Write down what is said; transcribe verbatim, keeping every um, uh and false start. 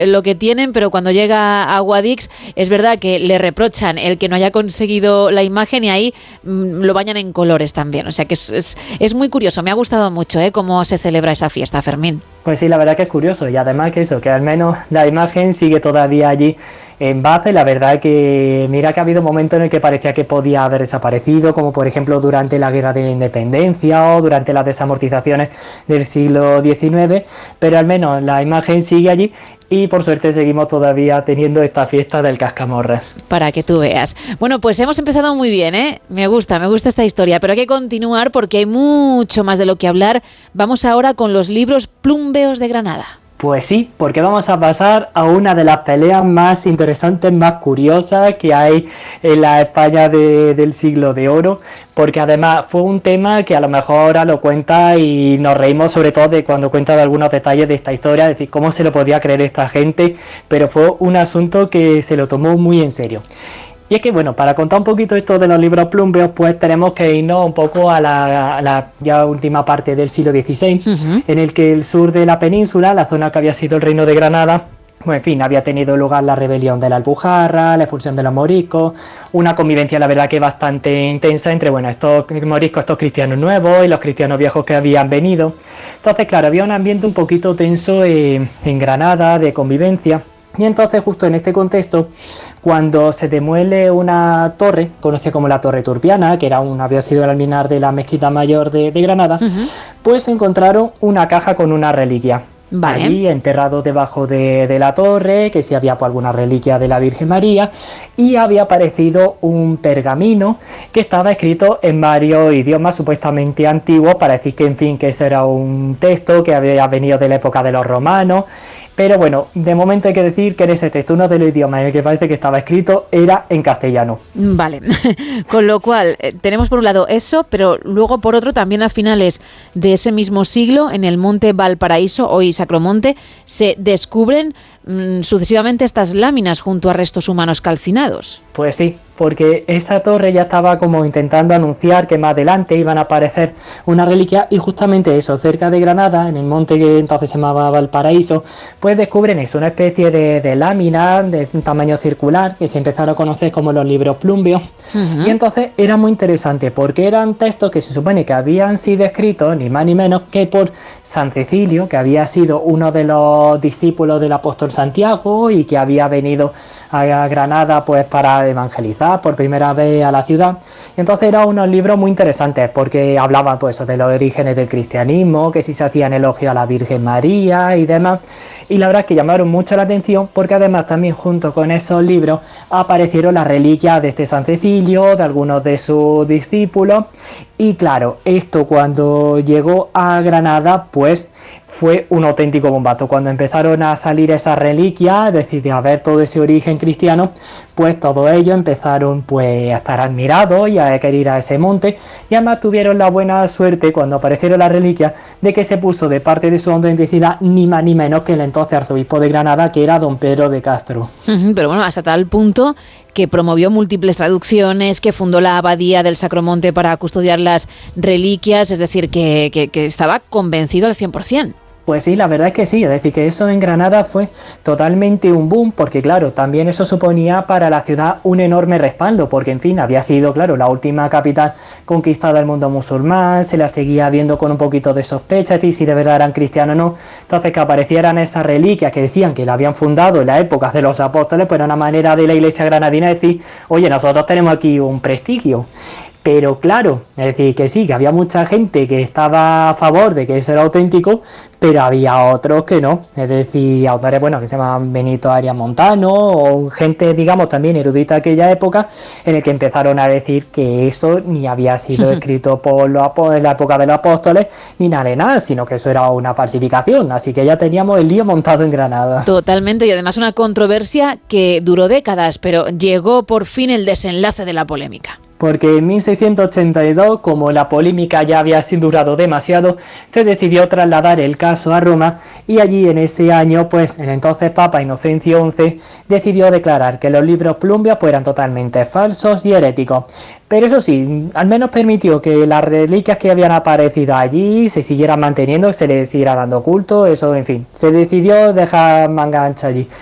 lo que tienen, pero cuando llega a Guadix es verdad que le reprochan el que no haya conseguido la imagen y ahí mmm, lo bañan en colores también. O sea que es, es, es muy curioso. Me ha gustado mucho ¿eh? Cómo se celebra esa fiesta, Fermín. Pues sí, la verdad que es curioso y además que eso, que al menos la imagen sigue todavía allí en base. La verdad que mira que ha habido momentos en el que parecía que podía haber desaparecido, como por ejemplo durante la Guerra de la Independencia o durante las desamortizaciones del siglo diecinueve, pero al menos la imagen sigue allí y por suerte seguimos todavía teniendo esta fiesta del Cascamorras. Para que tú veas. Bueno, pues hemos empezado muy bien, ¿eh? Me gusta, me gusta esta historia, pero hay que continuar porque hay mucho más de lo que hablar. Vamos ahora con los libros plumbeos de Granada. Pues sí, porque vamos a pasar a una de las peleas más interesantes, más curiosas que hay en la España de, del siglo de oro, porque además fue un tema que a lo mejor ahora lo cuenta y nos reímos sobre todo de cuando cuenta de algunos detalles de esta historia, es decir, cómo se lo podía creer esta gente, pero fue un asunto que se lo tomó muy en serio. Y es que, bueno, para contar un poquito esto de los libros plumbeos, pues tenemos que irnos un poco a la, a la ya última parte del siglo dieciséis, uh-huh. en el que el sur de la península, la zona que había sido el reino de Granada, pues en fin, había tenido lugar la rebelión de la Alpujarra, la expulsión de los moriscos, una convivencia la verdad que bastante intensa entre, bueno, estos moriscos, estos cristianos nuevos y los cristianos viejos que habían venido. Entonces, claro, había un ambiente un poquito tenso en, en Granada, de convivencia. Y entonces justo en este contexto, cuando se demuele una torre, conocida como la Torre Turpiana, que era un, había sido el alminar de la Mezquita Mayor de, de Granada, uh-huh. pues encontraron una caja con una reliquia. Vale. Allí enterrado debajo de, de la torre, que si había pues, alguna reliquia de la Virgen María, y había aparecido un pergamino que estaba escrito en varios idiomas supuestamente antiguos, para decir que en fin que ese era un texto que había venido de la época de los romanos. Pero bueno, de momento hay que decir que en ese texto, uno de los idiomas en el que parece que estaba escrito era en castellano. Vale, con lo cual eh, tenemos por un lado eso, pero luego por otro también a finales de ese mismo siglo, en el monte Valparaíso, hoy Sacromonte, se descubren mmm, sucesivamente estas láminas junto a restos humanos calcinados. Pues sí, porque esa torre ya estaba como intentando anunciar que más adelante iban a aparecer una reliquia y justamente eso, cerca de Granada, en el monte que entonces se llamaba Valparaíso, pues descubren eso, una especie de, de lámina de un tamaño circular que se empezaron a conocer como los libros plumbeos. Uh-huh. Y entonces era muy interesante porque eran textos que se supone que habían sido escritos ni más ni menos que por San Cecilio, que había sido uno de los discípulos del apóstol Santiago y que había venido a Granada pues para evangelizar por primera vez a la ciudad. Y entonces eran unos libros muy interesantes porque hablaban pues de los orígenes del cristianismo, que si se hacían elogios a la Virgen María y demás. Y la verdad es que llamaron mucho la atención porque además también junto con esos libros aparecieron las reliquias de este San Cecilio, de algunos de sus discípulos. Y claro, esto cuando llegó a Granada pues fue un auténtico bombazo. Cuando empezaron a salir esas reliquias, es decir, de haber todo ese origen cristiano, pues todos ellos empezaron pues a estar admirados y a querer ir a ese monte, y además tuvieron la buena suerte cuando aparecieron las reliquias de que se puso de parte de su autenticidad ni más ni menos que el entonces arzobispo de Granada, que era don Pedro de Castro. Pero bueno, hasta tal punto que promovió múltiples traducciones, que fundó la abadía del Sacromonte para custodiar las reliquias, es decir, que, que, que estaba convencido al cien por ciento. Pues sí, la verdad es que sí, es decir, que eso en Granada fue totalmente un boom, porque claro, también eso suponía para la ciudad un enorme respaldo, porque en fin, había sido, claro, la última capital conquistada del mundo musulmán, se la seguía viendo con un poquito de sospecha, es decir, si de verdad eran cristianos o no. Entonces que aparecieran esas reliquias que decían que la habían fundado en la época de los apóstoles, pues era una manera de la iglesia granadina de decir, oye, nosotros tenemos aquí un prestigio. Pero claro, es decir, que sí, que había mucha gente que estaba a favor de que eso era auténtico, pero había otros que no, es decir, autores, bueno, que se llaman Benito Arias Montano, o gente, digamos, también erudita de aquella época, en el que empezaron a decir que eso ni había sido escrito por los, en la época de los apóstoles, ni nada de nada, sino que eso era una falsificación, así que ya teníamos el lío montado en Granada. Totalmente, y además una controversia que duró décadas, pero llegó por fin el desenlace de la polémica. porque en mil seiscientos ochenta y dos, como la polémica ya había durado demasiado, se decidió trasladar el caso a Roma y allí en ese año, pues el entonces Papa Inocencio once decidió declarar que los libros Plumbia pues, eran totalmente falsos y heréticos. Pero eso sí, al menos permitió que las reliquias que habían aparecido allí se siguieran manteniendo, que se les siguiera dando culto, eso en fin, se decidió dejar manga ancha allí.